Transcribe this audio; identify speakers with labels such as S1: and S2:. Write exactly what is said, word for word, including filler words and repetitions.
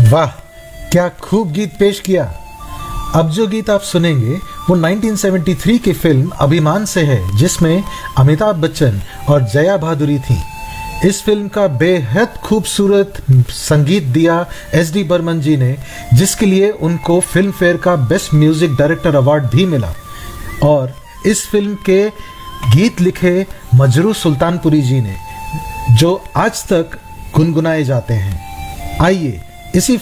S1: वाह, क्या खूब गीत पेश किया। अब जो गीत आप सुनेंगे वो उन्नीस सौ तिहत्तर की फिल्म अभिमान से है, जिसमें अमिताभ बच्चन और जया भादुरी थी। इस फिल्म का बेहद खूबसूरत संगीत दिया एस डी बर्मन जी ने, जिसके लिए उनको फिल्म फेयर का बेस्ट म्यूजिक डायरेक्टर अवार्ड भी मिला। और इस फिल्म के गीत लिखे मजरू सुल्तानपुरी जी ने, जो आज तक गुनगुनाए जाते हैं। आइए इसी